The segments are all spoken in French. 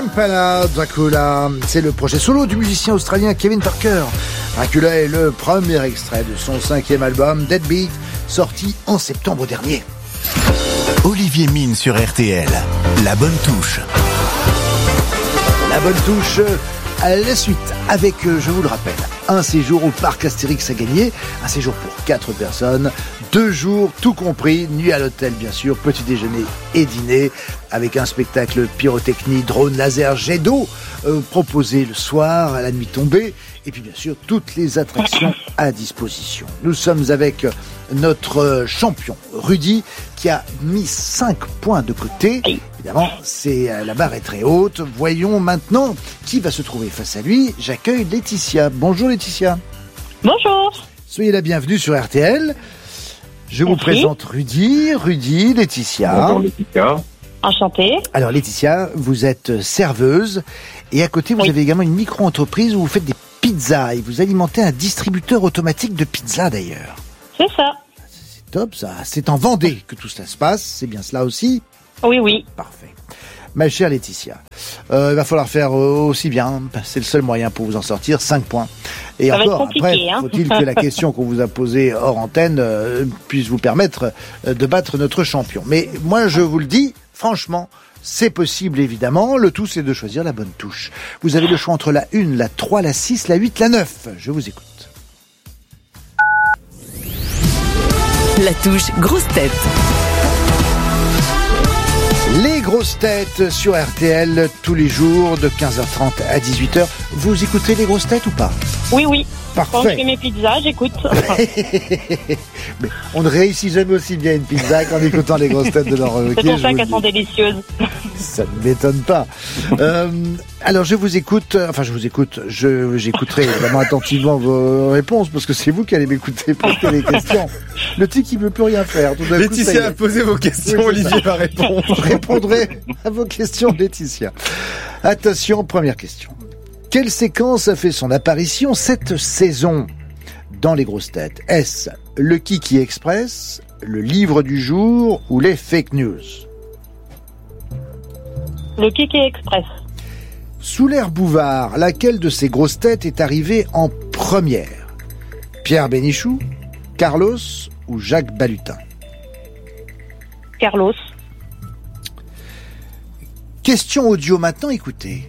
Vampala Dracula, c'est le projet solo du musicien australien Kevin Parker. Dracula est le premier extrait de son 5e album, Deadbeat, sorti en septembre dernier. Olivier Mine sur RTL, la bonne touche. La bonne touche à la suite avec, je vous le rappelle, un séjour au parc Astérix à gagner, un séjour pour 4 personnes, 2 jours tout compris, nuit à l'hôtel bien sûr, petit déjeuner et dîner, avec un spectacle pyrotechnie, drone, laser, jet d'eau, proposé le soir à la nuit tombée, et puis bien sûr toutes les attractions à disposition. Nous sommes avec notre champion Rudy qui a mis 5 points de côté. Évidemment, la barre est très haute. Voyons maintenant qui va se trouver face à lui. J'accueille Laetitia. Bonjour Laetitia. Bonjour. Soyez la bienvenue sur RTL. Je vous présente Rudy, Laetitia. Bonjour Laetitia. Enchantée. Alors Laetitia, vous êtes serveuse et à côté vous avez également une micro-entreprise où vous faites des pizzas et vous alimentez un distributeur automatique de pizza d'ailleurs. C'est ça. C'est top ça. C'est en Vendée que tout cela se passe. C'est bien cela aussi ? Oui. Parfait. Ma chère Laetitia, il va falloir faire aussi bien. C'est le seul moyen pour vous en sortir. 5 points. Et ça encore, après, hein. faut-il que la question qu'on vous a posée hors antenne puisse vous permettre de battre notre champion. Mais moi, je vous le dis, franchement, c'est possible évidemment. Le tout, c'est de choisir la bonne touche. Vous avez le choix entre la 1, la 3, la 6, la 8, la 9. Je vous écoute. La touche grosse tête. Les grosses têtes sur RTL tous les jours de 15h30 à 18h. Vous écoutez les grosses têtes ou pas ? Oui. Parfait. Quand je fais mes pizzas, j'écoute. Mais on ne réussit jamais aussi bien une pizza qu'en écoutant les grosses têtes de Laurent Wauquiez. C'est pour ça qu'elles sont délicieuses. Ça ne m'étonne pas. Alors j'écouterai vraiment attentivement vos réponses parce que c'est vous qui allez m'écouter poser les questions. Le tic, il ne veut plus rien faire. Tout d'un coup, Laetitia a posé vos questions, oui, Olivier va répondre. Je répondrai à vos questions, Laetitia. Attention, première question. Quelle séquence a fait son apparition cette saison dans les grosses têtes ? Est-ce le Kiki Express, le livre du jour ou les fake news ? Le Kiki Express. Sous l'ère Bouvard, laquelle de ces grosses têtes est arrivée en première ? Pierre Bénichou, Carlos ou Jacques Balutin ? Carlos. Question audio maintenant, écoutez.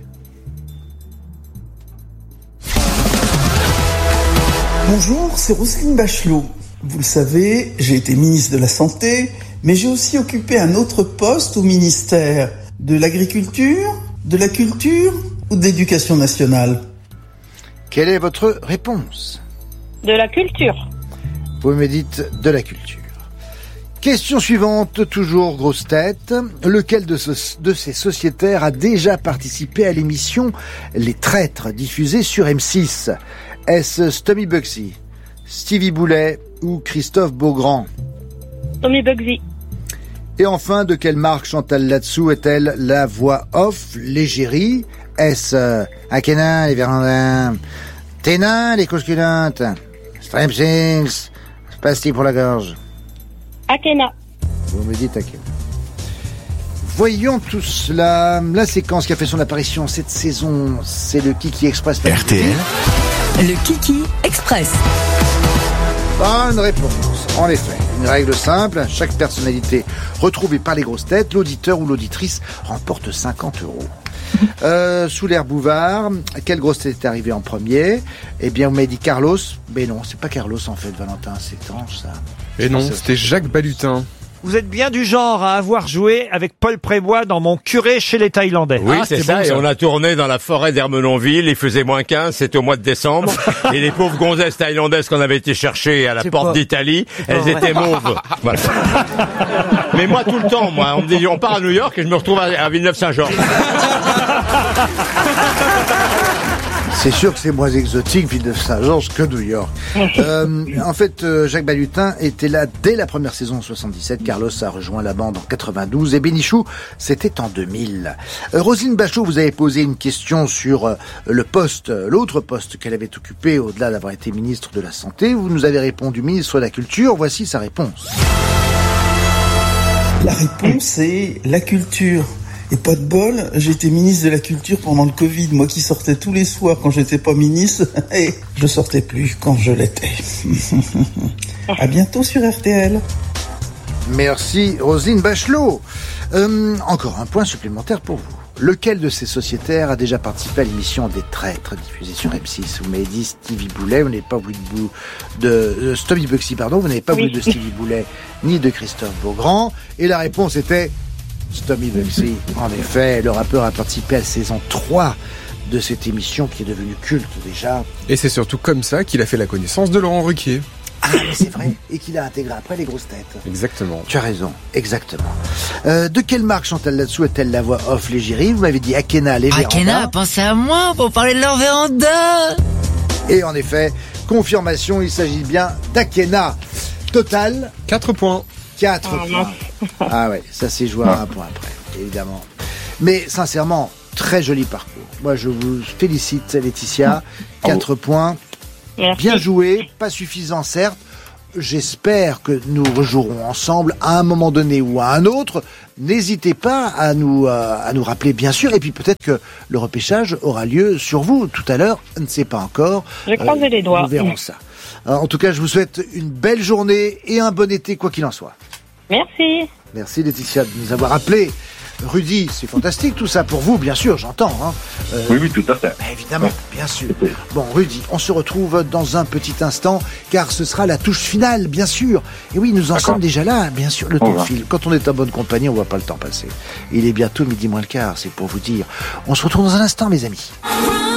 Bonjour, c'est Roselyne Bachelot. Vous le savez, j'ai été ministre de la Santé, mais j'ai aussi occupé un autre poste au ministère de l'Agriculture, de la Culture ou de l'Éducation nationale. Quelle est votre réponse ? De la culture. Vous me dites de la culture. Question suivante, toujours grosse tête. Lequel de ces sociétaires a déjà participé à l'émission Les Traîtres, diffusée sur M6 ? Est-ce Stomy Bugsy, Stevie Boulet ou Christophe Beaugrand ? Stomy Bugsy. Et enfin, de quelle marque Chantal Latsou est-elle la voix off ? L'égérie ? Est-ce Akena, les Vérandins, Ténin, les couches culottes, Stripsings, Pastilles pour la gorge ? Akena. Vous me dites Akena. Voyons tout cela. La séquence qui a fait son apparition cette saison, c'est le Kiki Express. RTL. Le Kiki Express. Bonne réponse. En effet, une règle simple, chaque personnalité retrouvée par les grosses têtes, l'auditeur ou l'auditrice remporte 50 €. Sous l'ère Bouvard, quelle grosse tête est arrivée en premier ? Eh bien, vous m'avez dit Carlos. Mais non, c'est pas Carlos en fait, Valentin, c'est étrange ça. Et non, c'était Jacques Balutin. Vous êtes bien du genre à avoir joué avec Paul Prébois dans Mon curé chez les Thaïlandais. Oui, c'est ça, bon, et on a tourné dans la forêt d'Ermenonville, il faisait -15, c'était au mois de décembre, et les pauvres gonzesses thaïlandaises qu'on avait été chercher à la porte d'Italie, elles étaient mauves. Voilà. Mais moi, tout le temps, on me dit, on part à New York et je me retrouve à Villeneuve-Saint-Georges. C'est sûr que c'est moins exotique Villeneuve-Saint-Georges que New York. En fait, Jacques Balutin était là dès la première saison en 77. Carlos a rejoint la bande en 92 et Bénichou, c'était en 2000. Roselyne Bachelot, vous avez posé une question sur l'autre poste qu'elle avait occupé au-delà d'avoir été ministre de la Santé. Vous nous avez répondu ministre de la Culture. Voici sa réponse. La réponse est la culture. Et pas de bol, j'ai été ministre de la Culture pendant le Covid. Moi qui sortais tous les soirs quand j'étais pas ministre, et je sortais plus quand je l'étais. À bientôt sur RTL. Merci Roselyne Bachelot. Encore un point supplémentaire pour vous. Lequel de ces sociétaires a déjà participé à l'émission des Traîtres diffusée sur M6? Vous m'avez dit Stevie Boulet, vous n'avez pas voulu de Stevie Bugsy, pardon, vous n'avez pas voulu de Stevie Boulet ni de Christophe Beaugrand. Et la réponse était Stevie Bugsy. En effet, le rappeur a participé à la saison 3 de cette émission qui est devenue culte déjà. Et c'est surtout comme ça qu'il a fait la connaissance de Laurent Ruquier. Ah, mais c'est vrai. Et qu'il a intégré après les grosses têtes. Exactement. Tu as raison, exactement. De quelle marque Chantal Latsou est-elle la voix off l'égérie? Vous m'avez dit Akena, les vérandas. Akena, pensez à moi pour parler de leur véranda. Et en effet, confirmation, il s'agit bien d'Akena. Total 4 points. 4 points. Ah ouais, ça c'est joué à un point après, évidemment. Mais sincèrement, très joli parcours. Moi, je vous félicite, Laetitia. 4 points. Merci. Bien joué, pas suffisant certes. J'espère que nous rejouerons ensemble à un moment donné ou à un autre. N'hésitez pas à nous rappeler, bien sûr. Et puis peut-être que le repêchage aura lieu sur vous tout à l'heure. On ne sait pas encore. Je croise les doigts. Nous verrons ça. En tout cas, je vous souhaite une belle journée et un bon été, quoi qu'il en soit. Merci. Merci Laetitia de nous avoir appelés. Rudy, c'est fantastique tout ça pour vous, bien sûr, j'entends. Hein. Oui, tout à fait. Évidemment, bien sûr. Bon, Rudy, on se retrouve dans un petit instant, car ce sera la touche finale, bien sûr. Et oui, nous en sommes déjà là, bien sûr, le temps file. Quand on est en bonne compagnie, on voit pas le temps passer. Il est bientôt 12:15, c'est pour vous dire. On se retrouve dans un instant, mes amis.